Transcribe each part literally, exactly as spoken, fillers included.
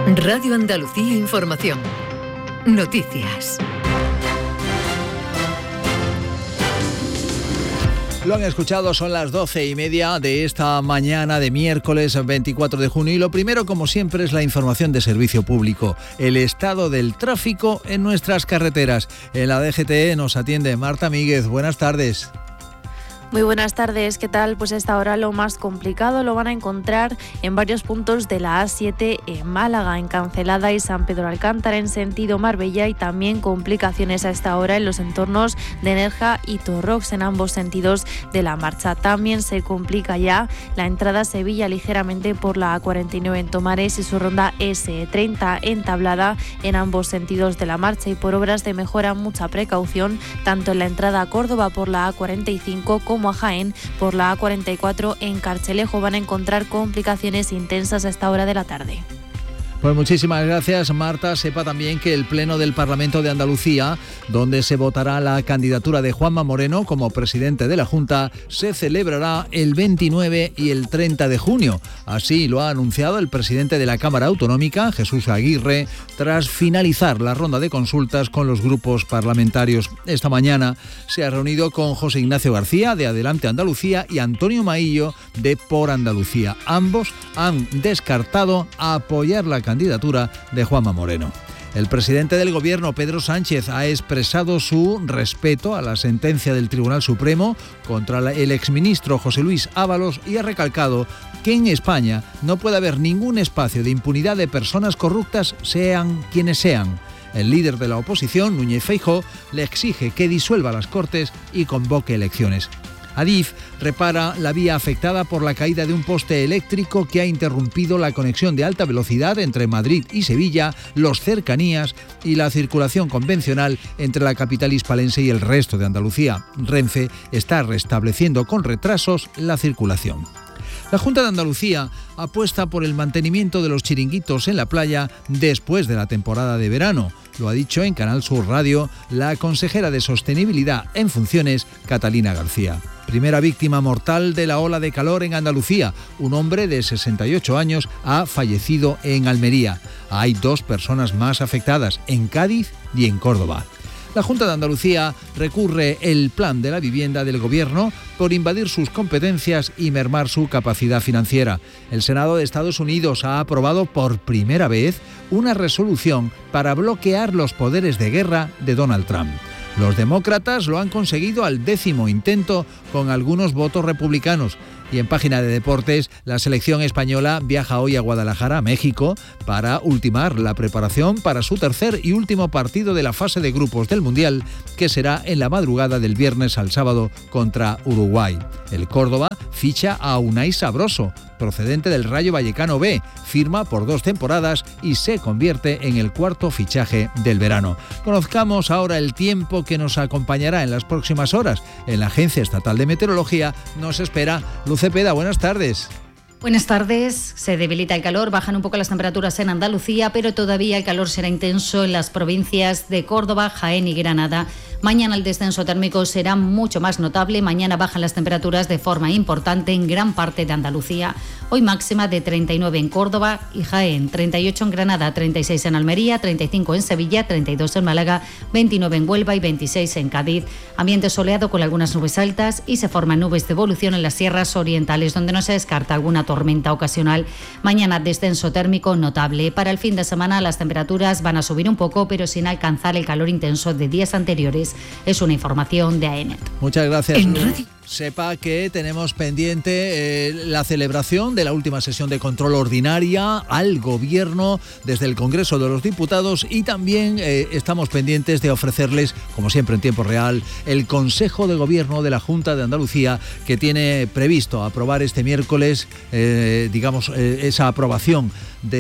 Radio Andalucía Información. Noticias. Lo han escuchado, son las doce y media de esta mañana de miércoles veinticuatro de junio y lo primero, como siempre, es la información de servicio público, el estado del tráfico en nuestras carreteras. En la D G T nos atiende Marta Míguez. Buenas tardes. Muy buenas tardes, ¿qué tal? Pues a esta hora lo más complicado lo van a encontrar en varios puntos de la A siete en Málaga, en Cancelada y San Pedro Alcántara en sentido Marbella, y también complicaciones a esta hora en los entornos de Nerja y Torrox en ambos sentidos de la marcha. También se complica ya la entrada a Sevilla ligeramente por la A cuarenta y nueve en Tomares y su ronda ese treinta entablada en ambos sentidos de la marcha, y por obras de mejora mucha precaución tanto en la entrada a Córdoba por la A cuarenta y cinco como como a Jaén por la A cuarenta y cuatro en Carchelejo. Van a encontrar complicaciones intensas a esta hora de la tarde. Pues muchísimas gracias, Marta. Sepa también que el Pleno del Parlamento de Andalucía, donde se votará la candidatura de Juanma Moreno como presidente de la Junta, se celebrará el veintinueve y el treinta de junio. Así lo ha anunciado el presidente de la Cámara Autonómica, Jesús Aguirre, tras finalizar la ronda de consultas con los grupos parlamentarios. Esta mañana se ha reunido con José Ignacio García, de Adelante Andalucía, y Antonio Maillo, de Por Andalucía. Ambos han descartado apoyar la candidatura de Juanma Moreno. El presidente del Gobierno, Pedro Sánchez, ha expresado su respeto a la sentencia del Tribunal Supremo contra el exministro José Luis Ábalos y ha recalcado que en España no puede haber ningún espacio de impunidad de personas corruptas, sean quienes sean. El líder de la oposición, Núñez Feijóo, le exige que disuelva las Cortes y convoque elecciones. Adif repara la vía afectada por la caída de un poste eléctrico que ha interrumpido la conexión de alta velocidad entre Madrid y Sevilla, los cercanías y la circulación convencional entre la capital hispalense y el resto de Andalucía. Renfe está restableciendo con retrasos la circulación. La Junta de Andalucía apuesta por el mantenimiento de los chiringuitos en la playa después de la temporada de verano. Lo ha dicho en Canal Sur Radio la consejera de Sostenibilidad en funciones, Catalina García. Primera víctima mortal de la ola de calor en Andalucía. Un hombre de sesenta y ocho años ha fallecido en Almería. Hay dos personas más afectadas, en Cádiz y en Córdoba. La Junta de Andalucía recurre el plan de la vivienda del Gobierno por invadir sus competencias y mermar su capacidad financiera. El Senado de Estados Unidos ha aprobado por primera vez una resolución para bloquear los poderes de guerra de Donald Trump. Los demócratas lo han conseguido al décimo intento con algunos votos republicanos. Y en página de deportes, la selección española viaja hoy a Guadalajara, México, para ultimar la preparación para su tercer y último partido de la fase de grupos del Mundial, que será en la madrugada del viernes al sábado contra Uruguay. El Córdoba ficha a Unai Sabroso, procedente del Rayo Vallecano B, firma por dos temporadas y se convierte en el cuarto fichaje del verano. Conozcamos ahora el tiempo que nos acompañará en las próximas horas. En la Agencia Estatal de Meteorología nos espera Luz Cepeda. Buenas tardes. Buenas tardes. Se debilita el calor, bajan un poco las temperaturas en Andalucía, pero todavía el calor será intenso en las provincias de Córdoba, Jaén y Granada. Mañana el descenso térmico será mucho más notable. Mañana bajan las temperaturas de forma importante en gran parte de Andalucía. Hoy máxima de treinta y nueve en Córdoba y Jaén, treinta y ocho en Granada, treinta y seis en Almería, treinta y cinco en Sevilla, treinta y dos en Málaga, veintinueve en Huelva y veintiséis en Cádiz. Ambiente soleado con algunas nubes altas y se forman nubes de evolución en las sierras orientales, donde no se descarta alguna tormenta ocasional. Mañana descenso térmico notable. Para el fin de semana las temperaturas van a subir un poco, pero sin alcanzar el calor intenso de días anteriores. Es una información de A E N E T. Muchas gracias, Luz. Sepa que tenemos pendiente eh, la celebración de la última sesión de control ordinaria al Gobierno desde el Congreso de los Diputados y también eh, estamos pendientes de ofrecerles, como siempre en tiempo real, el Consejo de Gobierno de la Junta de Andalucía, que tiene previsto aprobar este miércoles, eh, digamos, eh, esa aprobación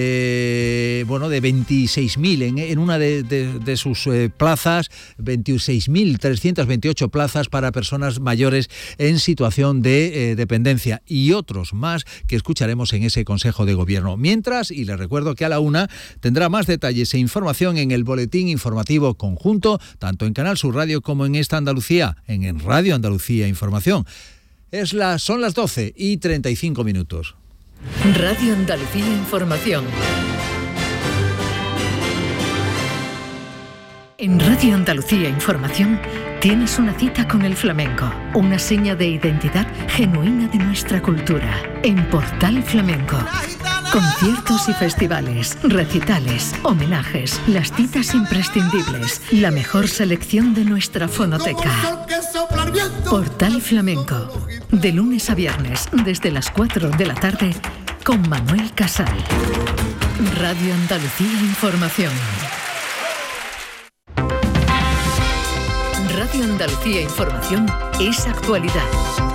de bueno de veintiséis mil en, en una de, de, de sus eh, plazas, veintiséis mil trescientas veintiocho plazas para personas mayores en situación de eh, dependencia y otros más que escucharemos en ese Consejo de Gobierno. Mientras, y les recuerdo que a la una tendrá más detalles e información en el Boletín Informativo Conjunto, tanto en Canal Sur Radio como en esta Andalucía, en, en Radio Andalucía Información. Es la, son las doce y treinta y cinco minutos. Radio Andalucía Información. En Radio Andalucía Información tienes una cita con el flamenco, una seña de identidad genuina de nuestra cultura. En Portal Flamenco, conciertos y festivales, recitales, homenajes, las citas imprescindibles, la mejor selección de nuestra fonoteca. Portal Flamenco, de lunes a viernes desde las cuatro de la tarde con Manuel Casal. Radio Andalucía Información. Radio Andalucía Información es actualidad.